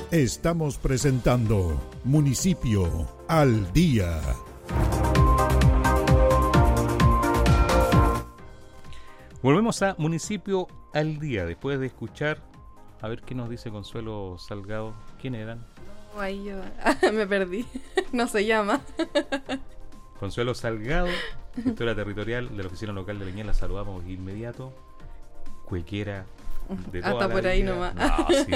Estamos presentando Municipio al Día. Volvemos a Municipio al Día, después de escuchar, a ver qué nos dice Consuelo Salgado. ¿Quién eran? Ay, yo me perdí. No se llama. Consuelo Salgado, gestora territorial de la Oficina Local de Leñez, la saludamos de inmediato. Cuequera de toda hasta la por ahí vida. nomás. No, sí,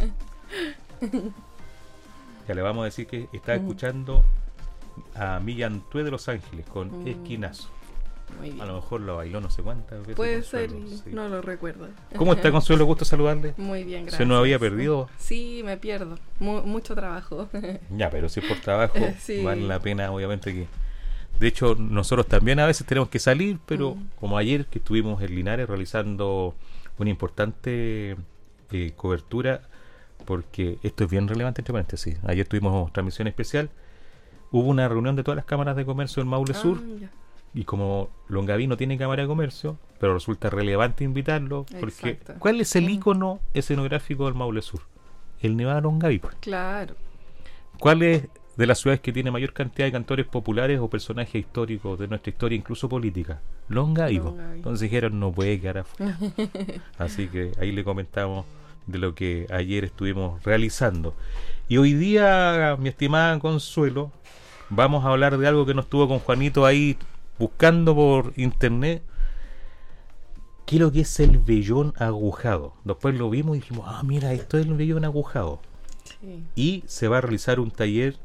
no. Ya le vamos a decir que está escuchando a Millán Tue de Los Ángeles con Esquinazo. Muy bien. A lo mejor lo bailó no sé cuántas veces. Puede Consuelo, ser, sí. no lo recuerdo. ¿Cómo está, Consuelo? Gusto saludarle. Muy bien, gracias. ¿Se nos había perdido? Sí, me pierdo. Mucho trabajo. Ya, pero si es por trabajo, Sí. vale la pena, obviamente que... De hecho, nosotros también a veces tenemos que salir, pero como ayer que estuvimos en Linares realizando una importante cobertura, porque esto es bien relevante, entre paréntesis. Ayer tuvimos transmisión especial, hubo una reunión de todas las cámaras de comercio del Maule Sur, Ya. y como Longaví no tiene cámara de comercio, pero resulta relevante invitarlo, porque Exacto. ¿cuál es el icono escenográfico del Maule Sur? El Nevado Longaví, pues. Claro. ¿Cuál es de las ciudades que tiene mayor cantidad de cantores populares o personajes históricos de nuestra historia, incluso política? Longaví. Longaví. Entonces dijeron, no puede quedar afuera. Así que ahí le comentamos de lo que ayer estuvimos realizando. Y hoy día, mi estimada Consuelo, vamos a hablar de algo que nos tuvo con Juanito ahí buscando por internet. ¿Qué es lo que es el vellón agujado? Después lo vimos y dijimos, mira, esto es el vellón agujado. Sí. Y se va a realizar un taller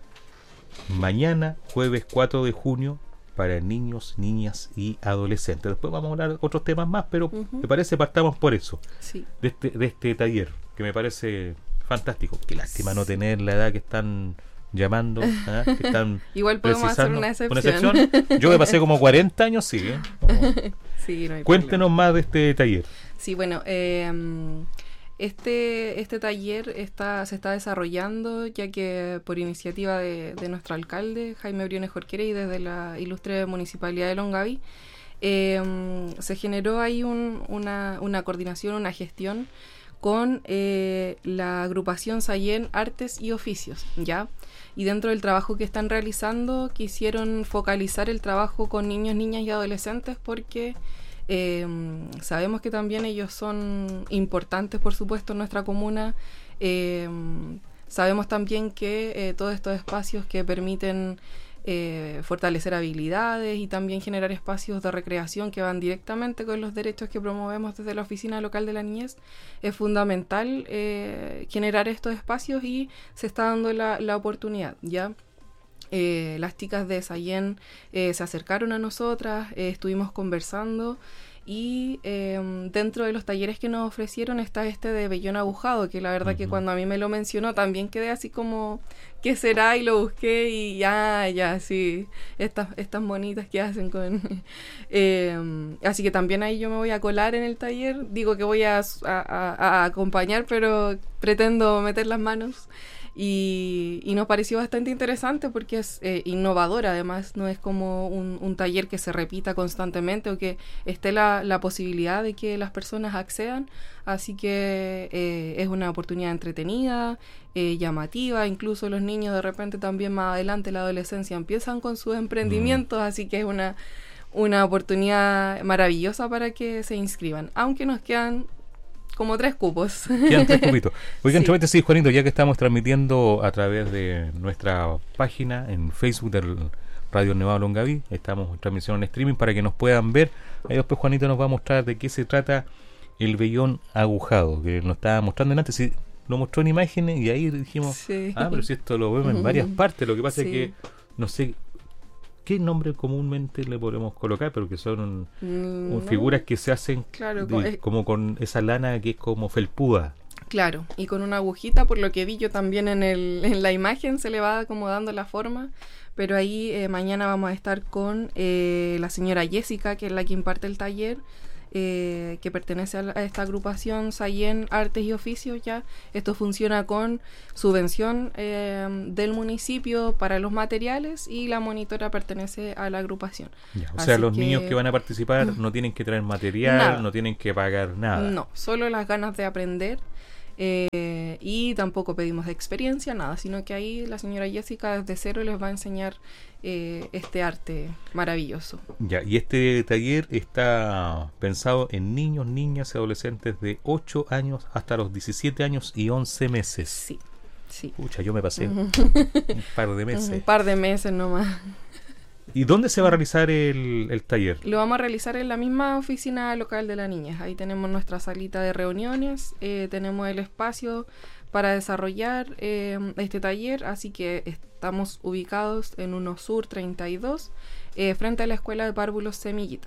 mañana, jueves 4 de junio, para niños, niñas y adolescentes. Después vamos a hablar de otros temas más, pero me parece partamos por eso, Sí. de este taller, que me parece fantástico. Qué lástima no tener la edad que están llamando, que están Igual podemos hacer precisando. una excepción. Yo me pasé como 40 años, sí. Sí, no hay Cuéntenos problema. más de este taller. Sí, bueno, este taller se está desarrollando ya que por iniciativa de nuestro alcalde, Jaime Briones Jorquera, y desde la ilustre Municipalidad de Longaví, se generó ahí una coordinación, una gestión con la agrupación Sayén Artes y Oficios, ¿ya? Y dentro del trabajo que están realizando quisieron focalizar el trabajo con niños, niñas y adolescentes porque sabemos que también ellos son importantes, por supuesto, en nuestra comuna. Sabemos también que todos estos espacios que permiten fortalecer habilidades y también generar espacios de recreación que van directamente con los derechos que promovemos desde la Oficina Local de la Niñez, es fundamental generar estos espacios y se está dando la oportunidad, ¿ya? Las chicas de Sayén se acercaron a nosotras, estuvimos conversando y dentro de los talleres que nos ofrecieron está este de vellón agujado, que la verdad que cuando a mí me lo mencionó también quedé así como, ¿qué será? Y lo busqué y ya, sí, estas bonitas que hacen con... así que también ahí yo me voy a colar en el taller, digo que voy a acompañar, pero pretendo meter las manos. Y nos pareció bastante interesante porque es innovador, además no es como un taller que se repita constantemente o que esté la posibilidad de que las personas accedan, así que es una oportunidad entretenida, llamativa, incluso los niños de repente también más adelante, la adolescencia, empiezan con sus emprendimientos, así que es una oportunidad maravillosa para que se inscriban, aunque nos quedan como 3 cupos. Quedan 3 cupitos. Oigan, Sí. sí, Juanito, ya que estamos transmitiendo a través de nuestra página en Facebook del Radio Nevado Longaví, estamos en transmisión en streaming para que nos puedan ver. Ahí después Juanito nos va a mostrar de qué se trata el vellón agujado, que nos estaba mostrando antes. Sí, lo mostró en imágenes y ahí dijimos, Sí. pero si esto lo vemos en varias partes, lo que pasa Sí. es que no sé qué nombre comúnmente le podemos colocar, pero que son No, figuras que se hacen claro, como con esa lana que es como felpuda. claro, y con una agujita, por lo que vi yo también en la imagen se le va como dando la forma, pero ahí mañana vamos a estar con la señora Jessica, que es la que imparte el taller, que pertenece a esta agrupación Sayén Artes y Oficios. Ya esto funciona con subvención del municipio para los materiales y la monitora pertenece a la agrupación. Ya, o sea, Así los niños que van a participar no tienen que traer material, Nada. no tienen que pagar nada. No, solo las ganas de aprender. Y tampoco pedimos de experiencia, nada, sino que ahí la señora Jessica desde cero les va a enseñar este arte maravilloso. Ya, y este taller está pensado en niños, niñas y adolescentes de 8 años hasta los 17 años y 11 meses. Sí, sí. Pucha, yo me pasé un par de meses. Un par de meses nomás. ¿Y dónde se va a realizar el taller? Lo vamos a realizar en la misma oficina local de la niñez. Ahí tenemos nuestra salita de reuniones, tenemos el espacio para desarrollar este taller, así que estamos ubicados en Uno Sur 32, frente a la Escuela de Párvulos Semillita.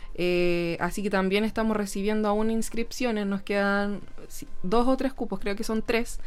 Así que también estamos recibiendo aún inscripciones, nos quedan 2 o 3 cupos, creo que son 3.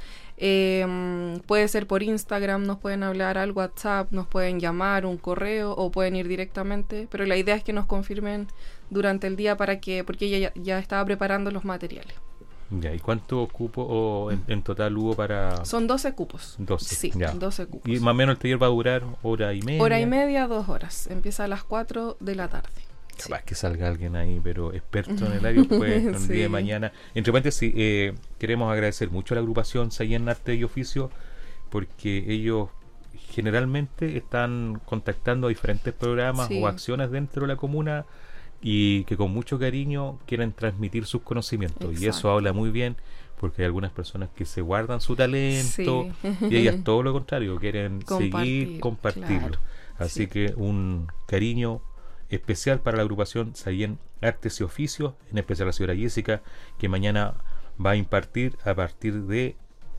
Puede ser por Instagram, nos pueden hablar al WhatsApp, nos pueden llamar, un correo o pueden ir directamente, pero la idea es que nos confirmen durante el día porque ella ya estaba preparando los materiales. Ya, ¿y cuántos cupos en total hubo para...? Son 12 cupos. 12, sí, ya. 12 cupos. Y más o menos el taller va a durar hora y media. Hora y media, 2 horas. Empieza a las 4 de la tarde. Capaz que salga alguien ahí, pero experto en el área, pues un día de mañana. Entre paréntesis, queremos agradecer mucho a la agrupación Sayen Arte y Oficio, porque ellos generalmente están contactando a diferentes programas o acciones dentro de la comuna y que con mucho cariño quieren transmitir sus conocimientos. Exacto. Y eso habla muy bien, porque hay algunas personas que se guardan su talento y ellas todo lo contrario, quieren seguir, compartirlo. Claro. Así que un cariño especial para la agrupación Sayen Artes y Oficios, en especial la señora Jessica, que mañana va a impartir a partir de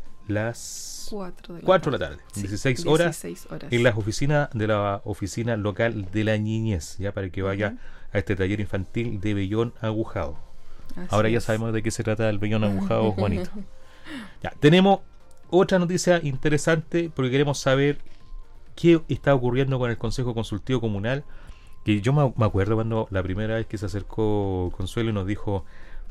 las 4 de la tarde, sí, 16 horas en las oficinas de la oficina local de la niñez, ya para que vaya a este taller infantil de vellón agujado. Así ahora ya sabemos de qué se trata el vellón agujado, Juanito. Ya, tenemos otra noticia interesante porque queremos saber qué está ocurriendo con el Consejo Consultivo Comunal. Que yo me acuerdo cuando la primera vez que se acercó Consuelo y nos dijo,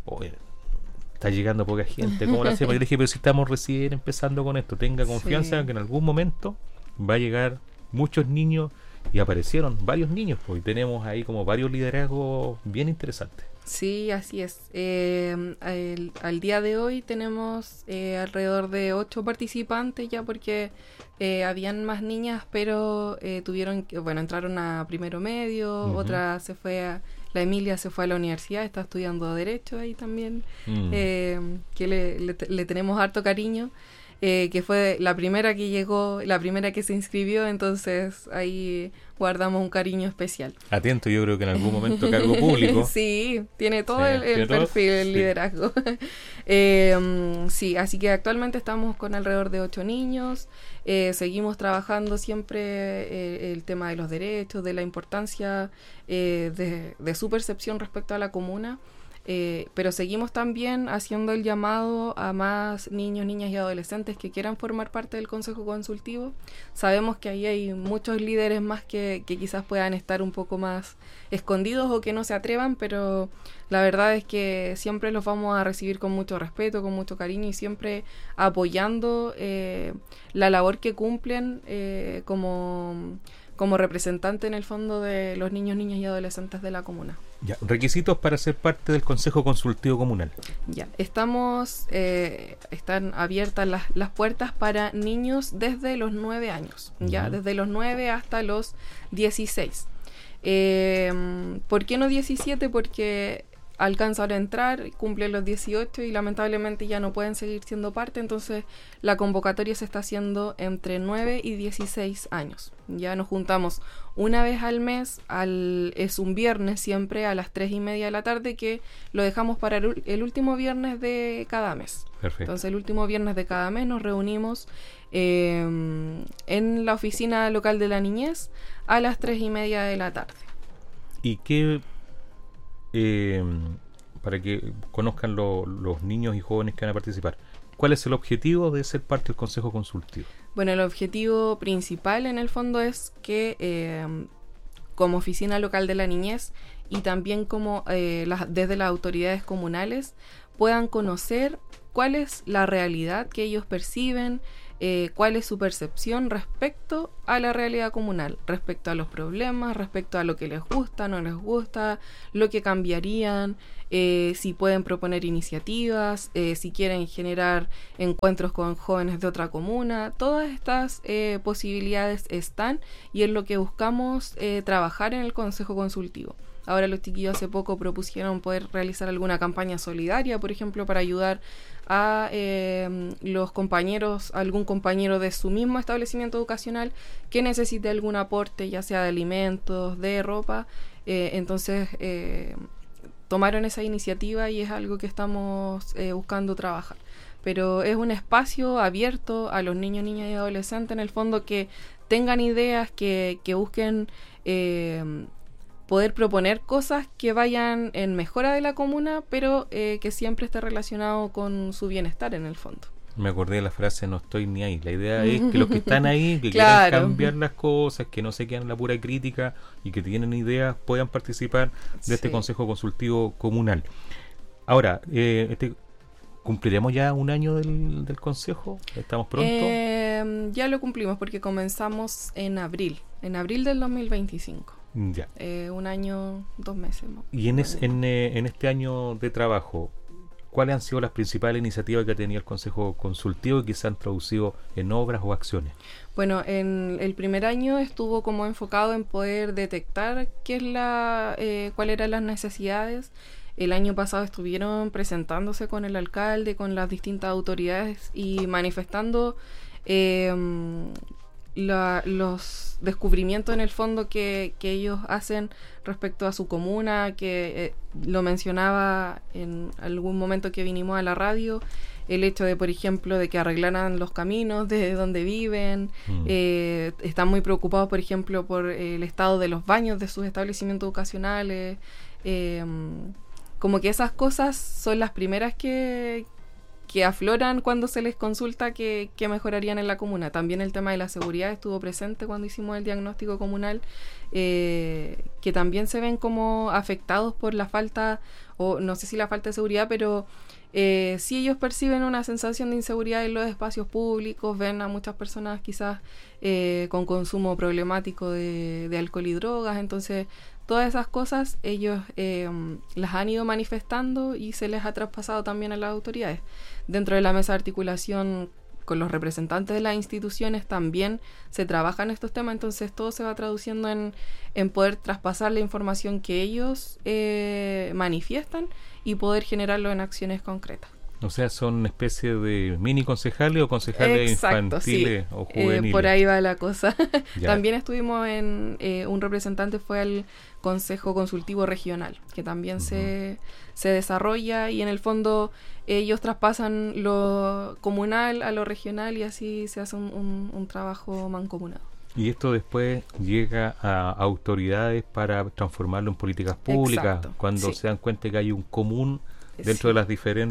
está llegando poca gente, ¿cómo lo hacemos? Yo le dije, pero si estamos recién empezando con esto, tenga confianza en que en algún momento va a llegar muchos niños, y aparecieron varios niños, pues, y tenemos ahí como varios liderazgos bien interesantes. Sí, así es. Al día de hoy tenemos alrededor de 8 participantes ya, porque habían más niñas, pero entraron a primero medio, otra se fue la Emilia se fue a la universidad, está estudiando Derecho ahí también, que le tenemos harto cariño. Que fue la primera que llegó, la primera que se inscribió, entonces ahí guardamos un cariño especial. Atento, yo creo que en algún momento cargo público. Sí, tiene todo el perfil, el liderazgo. Sí, así que actualmente estamos con alrededor de 8 niños, seguimos trabajando siempre el tema de los derechos, de la importancia de su percepción respecto a la comuna. Pero seguimos también haciendo el llamado a más niños, niñas y adolescentes que quieran formar parte del Consejo Consultivo. Sabemos que ahí hay muchos líderes más que quizás puedan estar un poco más escondidos o que no se atrevan, pero la verdad es que siempre los vamos a recibir con mucho respeto, con mucho cariño y siempre apoyando la labor que cumplen como representante en el fondo de los niños, niñas y adolescentes de la comuna. Ya, requisitos para ser parte del Consejo Consultivo Comunal. Ya, están abiertas las puertas para niños desde los 9 años, ya, desde los 9 hasta los 16. ¿Por qué no 17? Porque alcanzan a entrar, cumplen los 18 y lamentablemente ya no pueden seguir siendo parte, entonces la convocatoria se está haciendo entre 9 y 16 años. Ya nos juntamos una vez al mes, es un viernes siempre a las 3:30 de la tarde, que lo dejamos para el último viernes de cada mes. Perfecto. Entonces el último viernes de cada mes nos reunimos en la oficina local de la niñez a las 3:30 de la tarde. ¿Y qué... para que conozcan los niños y jóvenes que van a participar, ¿cuál es el objetivo de ser parte del Consejo Consultivo? Bueno, el objetivo principal en el fondo es que como oficina local de la niñez y también como desde las autoridades comunales puedan conocer cuál es la realidad que ellos perciben, cuál es su percepción respecto a la realidad comunal, respecto a los problemas, respecto a lo que les gusta, no les gusta, lo que cambiarían, si pueden proponer iniciativas, si quieren generar encuentros con jóvenes de otra comuna. Todas estas posibilidades están y es lo que buscamos trabajar en el Consejo Consultivo. Ahora los chiquillos hace poco propusieron poder realizar alguna campaña solidaria, por ejemplo, para ayudar a los compañeros, algún compañero de su mismo establecimiento educacional que necesite algún aporte, ya sea de alimentos, de ropa. Entonces tomaron esa iniciativa y es algo que estamos buscando trabajar. Pero es un espacio abierto a los niños, niñas y adolescentes, en el fondo, que tengan ideas, que busquen poder proponer cosas que vayan en mejora de la comuna, pero que siempre esté relacionado con su bienestar en el fondo. Me acordé de la frase "no estoy ni ahí". La idea es que los que están ahí, que Claro. quieren cambiar las cosas, que no se quedan en la pura crítica y que tienen ideas, puedan participar de este Sí. Consejo Consultivo Comunal. Ahora, ¿cumpliremos ya un año del Consejo? ¿Estamos pronto? Ya lo cumplimos porque comenzamos en abril del 2025. Ya. 1 año, 2 meses. ¿No? Y en este año de trabajo, ¿cuáles han sido las principales iniciativas que ha tenido el Consejo Consultivo y que se han traducido en obras o acciones? Bueno, en el primer año estuvo como enfocado en poder detectar cuáles eran las necesidades. El año pasado estuvieron presentándose con el alcalde, con las distintas autoridades y manifestando los descubrimientos en el fondo que ellos hacen respecto a su comuna, que lo mencionaba en algún momento que vinimos a la radio, el hecho de, por ejemplo, de que arreglaran los caminos de donde viven. Están muy preocupados, por ejemplo, por el estado de los baños de sus establecimientos educacionales. Como que esas cosas son las primeras que afloran cuando se les consulta que mejorarían en la comuna. También el tema de la seguridad estuvo presente cuando hicimos el diagnóstico comunal, que también se ven como afectados por la falta, o no sé si la falta de seguridad, pero sí ellos perciben una sensación de inseguridad en los espacios públicos, ven a muchas personas quizás con consumo problemático de alcohol y drogas. Entonces todas esas cosas ellos las han ido manifestando y se les ha traspasado también a las autoridades. Dentro de la mesa de articulación con los representantes de las instituciones también se trabajan estos temas, entonces todo se va traduciendo en poder traspasar la información que ellos manifiestan y poder generarlo en acciones concretas. O sea, son una especie de mini concejales o concejales Exacto, infantiles sí. o juveniles. Por ahí va la cosa. Ya. También estuvimos un representante fue al Consejo Consultivo Regional, que también se desarrolla y en el fondo ellos traspasan lo comunal a lo regional y así se hace un trabajo mancomunado. Y esto después llega a autoridades para transformarlo en políticas públicas, Exacto, cuando sí. se dan cuenta que hay un común dentro Sí. de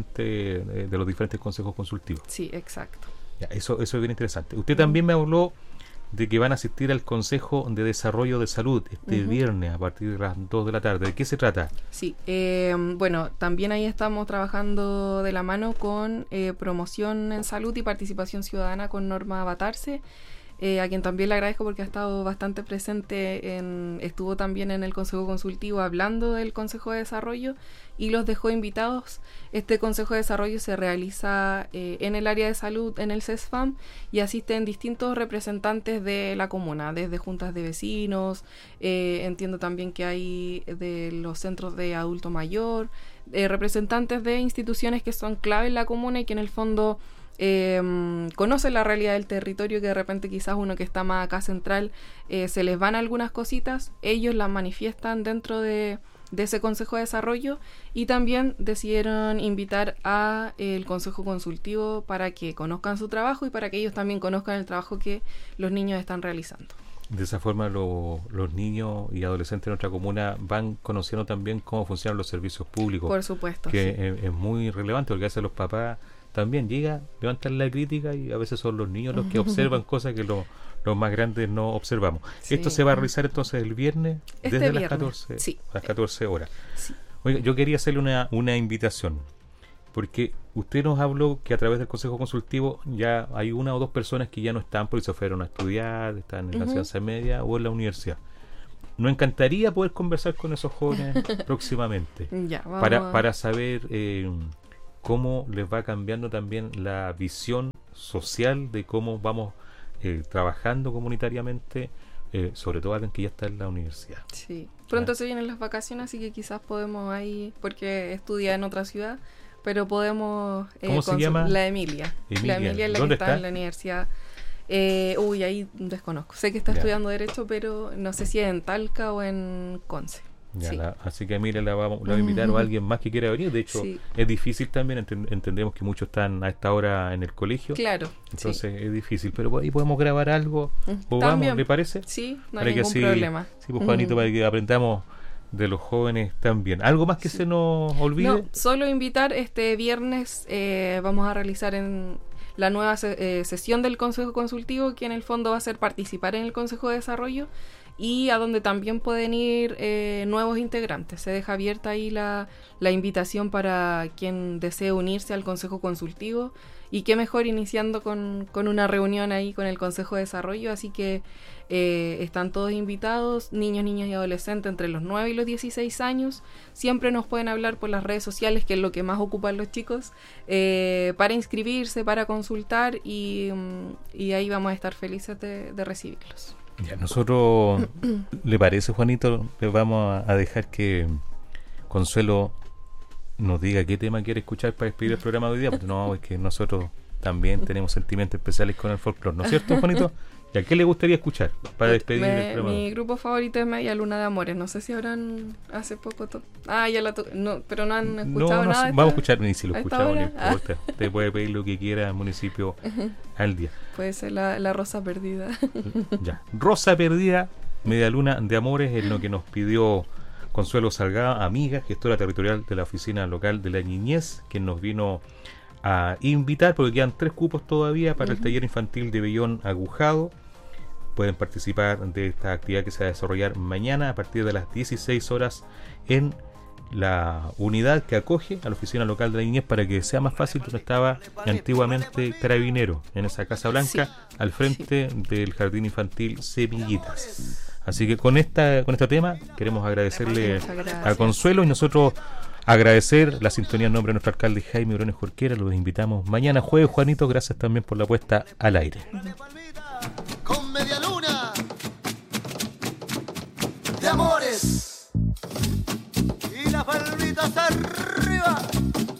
los diferentes consejos consultivos. Sí, exacto. Ya, eso es bien interesante. Usted también me habló de que van a asistir al Consejo de Desarrollo de Salud este viernes a partir de las 2 de la tarde. ¿De qué se trata? Sí, bueno, también ahí estamos trabajando de la mano con promoción en salud y participación ciudadana con Norma Batarse, a quien también le agradezco porque ha estado bastante presente, estuvo también en el Consejo Consultivo hablando del Consejo de Desarrollo y los dejó invitados. Este Consejo de Desarrollo se realiza en el área de salud, en el CESFAM, y asisten distintos representantes de la comuna, desde juntas de vecinos, entiendo también que hay de los centros de adulto mayor, representantes de instituciones que son clave en la comuna y que en el fondo conocen la realidad del territorio, que de repente quizás uno que está más acá central se les van algunas cositas, ellos las manifiestan dentro de ese Consejo de Desarrollo y también decidieron invitar a el Consejo Consultivo para que conozcan su trabajo y para que ellos también conozcan el trabajo que los niños están realizando. De esa forma los niños y adolescentes de nuestra comuna van conociendo también cómo funcionan los servicios públicos. Por supuesto, que sí. es muy relevante, porque a veces los papás también levantan la crítica y a veces son los niños los que observan cosas que los más grandes no observamos. Sí. Esto se va a realizar entonces el viernes desde viernes, las 14, sí. las 14 horas. Sí. Oiga, yo quería hacerle una invitación. porque usted nos habló que a través del Consejo Consultivo ya hay una o dos personas que ya no están porque se fueron a estudiar, están en la enseñanza media o en la universidad. Nos encantaría poder conversar con esos jóvenes próximamente Ya, vamos para saber cómo les va cambiando también la visión social de cómo vamos trabajando comunitariamente, sobre todo alguien que ya está en la universidad. Sí, pronto se vienen las vacaciones, así que quizás podemos ahí, porque estudia en otra ciudad, pero podemos... ¿Cómo se llama? La Emilia. La Emilia es la que ¿Dónde está en la universidad. Ahí desconozco. Sé que está estudiando Derecho, pero no sé si es en Talca o en Conce. Ya, Sí. así que a Emilia la vamos a invitar o a alguien más que quiera venir. De hecho, Sí. es difícil también, entendemos que muchos están a esta hora en el colegio. Claro. Entonces es difícil, pero ahí podemos grabar algo. O También. vamos, ¿le parece? Sí, no Para hay que ningún así- problema. Sí, pues Juanito, para que aprendamos de los jóvenes también. ¿Algo más que se nos olvide? No, solo invitar, este viernes vamos a realizar en la nueva sesión del Consejo Consultivo, que en el fondo va a ser participar en el Consejo de Desarrollo y a donde también pueden ir nuevos integrantes. Se deja abierta ahí la invitación para quien desee unirse al Consejo Consultivo, y qué mejor iniciando con una reunión ahí con el Consejo de Desarrollo, así que están todos invitados, niños, niñas y adolescentes entre los 9 y los 16 años. Siempre nos pueden hablar por las redes sociales, que es lo que más ocupan los chicos, para inscribirse, para consultar, y ahí vamos a estar felices de recibirlos. Ya, nosotros, ¿le parece, Juanito? Le vamos a dejar que Consuelo nos diga qué tema quiere escuchar para despedir el programa de hoy día, porque no, es que nosotros también tenemos sentimientos especiales con el folclore, ¿no es cierto, Juanito? ¿Y a qué le gustaría escuchar para despedir el programa? Mi grupo favorito es Media Luna de Amores. No sé si habrán hace poco... ya la no, pero no han escuchado nada. Vamos a escuchar, y si lo ¿a esta escuchamos, no hora? importa. Usted puede pedir lo que quiera al municipio al día. Puede ser la Rosa Perdida. Ya. Rosa Perdida, Media Luna de Amores, es lo que nos pidió Consuelo Salgado, amiga, gestora territorial de la Oficina Local de la Niñez, quien nos vino a invitar, porque quedan 3 cupos todavía para el taller infantil de Bellón Agujado. Pueden participar de esta actividad que se va a desarrollar mañana a partir de las 16 horas en la unidad que acoge a la Oficina Local de la Niñez, para que sea más fácil, donde estaba antiguamente Carabinero, en esa Casa Blanca, Sí. al frente del Jardín Infantil Semillitas. Así que con este tema queremos agradecerle Muchas gracias. a Consuelo, y nosotros agradecer la sintonía en nombre de nuestro alcalde Jaime Briones Jorquera. Los invitamos mañana jueves, Juanito. Gracias también por la puesta al aire. Con Media Luna de Amores y las palmitas arriba.